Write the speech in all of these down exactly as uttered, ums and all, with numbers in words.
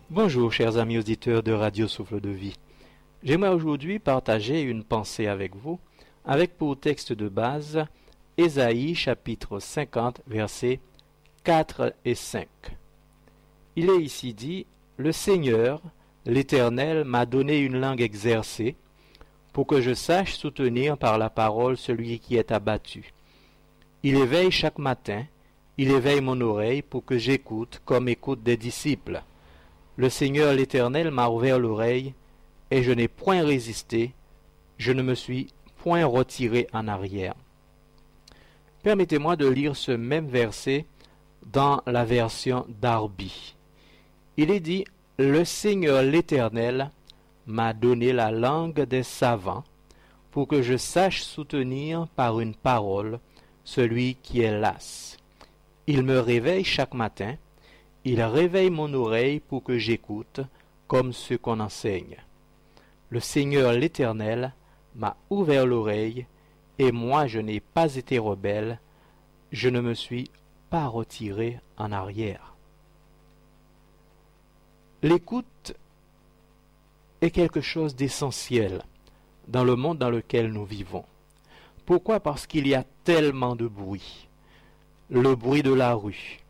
Bonjour chers amis auditeurs de Radio Souffle de Vie. J'aimerais aujourd'hui partager une pensée avec vous, avec pour texte de base Ésaïe chapitre cinquante versets quatre et cinq. Il est ici dit « Le Seigneur, l'Éternel, m'a donné une langue exercée, pour que je sache soutenir par la parole celui qui est abattu. Il éveille chaque matin, il éveille mon oreille pour que j'écoute comme écoutent des disciples. Le Seigneur l'Éternel m'a ouvert l'oreille, et je n'ai point résisté, je ne me suis point retiré en arrière. » Permettez-moi de lire ce même verset dans la version Darby. Il est dit « Le Seigneur l'Éternel m'a donné la langue des savants, pour que je sache soutenir par une parole celui qui est las. Il me réveille chaque matin, il réveille mon oreille pour que j'écoute, comme ce qu'on enseigne. Le Seigneur l'Éternel m'a ouvert l'oreille, et moi je n'ai pas été rebelle, je ne me suis pas retiré en arrière. » L'écoute est quelque chose d'essentiel dans le monde dans lequel nous vivons. Pourquoi? Parce qu'il y a tellement de bruit. Le bruit de la rue,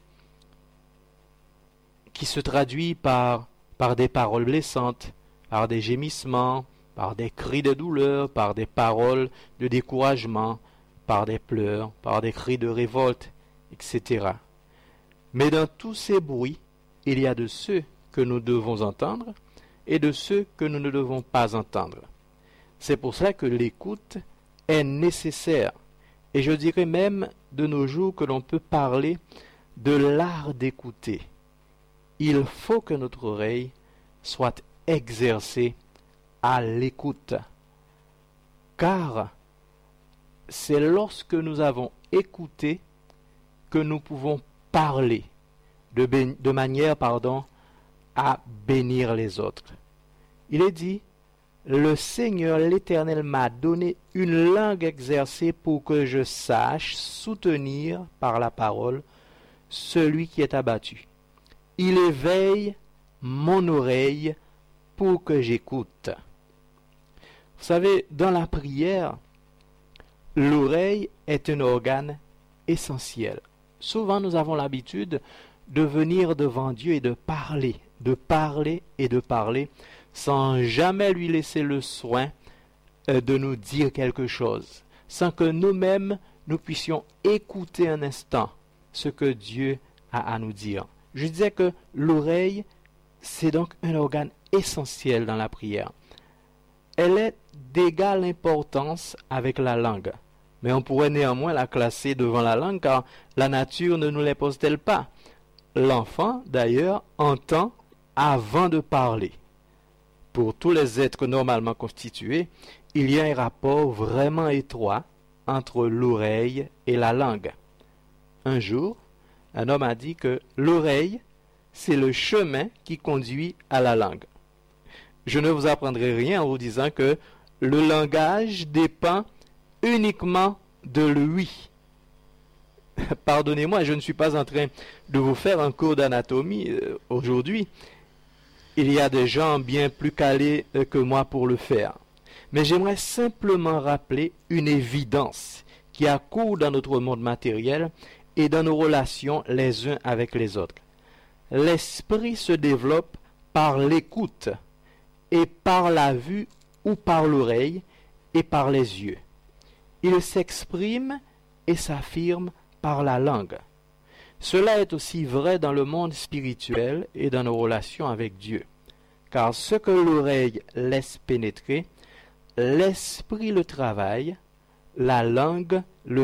qui se traduit par, par des paroles blessantes, par des gémissements, par des cris de douleur, par des paroles de découragement, par des pleurs, par des cris de révolte, et cetera. Mais dans tous ces bruits, il y a de ceux que nous devons entendre et de ceux que nous ne devons pas entendre. C'est pour cela que l'écoute est nécessaire. Et je dirais même de nos jours que l'on peut parler de l'art d'écouter. Il faut que notre oreille soit exercée à l'écoute. Car c'est lorsque nous avons écouté que nous pouvons parler de, bé- de manière pardon, à bénir les autres. Il est dit « Le Seigneur l'Éternel m'a donné une langue exercée pour que je sache soutenir par la parole celui qui est abattu. Il éveille mon oreille pour que j'écoute. » Vous savez, dans la prière, l'oreille est un organe essentiel. Souvent, nous avons l'habitude de venir devant Dieu et de parler, de parler et de parler, sans jamais lui laisser le soin de nous dire quelque chose, sans que nous-mêmes nous puissions écouter un instant ce que Dieu a à nous dire. Je disais que l'oreille, c'est donc un organe essentiel dans la prière. Elle est d'égale importance avec la langue, mais on pourrait néanmoins la classer devant la langue car la nature ne nous l'impose-t-elle pas. L'enfant, d'ailleurs, entend avant de parler. Pour tous les êtres normalement constitués, il y a un rapport vraiment étroit entre l'oreille et la langue. Un jour, un homme a dit que l'oreille, c'est le chemin qui conduit à la langue. Je ne vous apprendrai rien en vous disant que le langage dépend uniquement de l'ouïe. Pardonnez-moi, je ne suis pas en train de vous faire un cours d'anatomie euh, aujourd'hui. Il y a des gens bien plus calés euh, que moi pour le faire. Mais j'aimerais simplement rappeler une évidence qui accourt dans notre monde matériel et dans nos relations les uns avec les autres. L'esprit se développe par l'écoute et par la vue ou par l'oreille et par les yeux. Il s'exprime et s'affirme par la langue. Cela est aussi vrai dans le monde spirituel et dans nos relations avec Dieu. Car ce que l'oreille laisse pénétrer, l'esprit le travaille, la langue le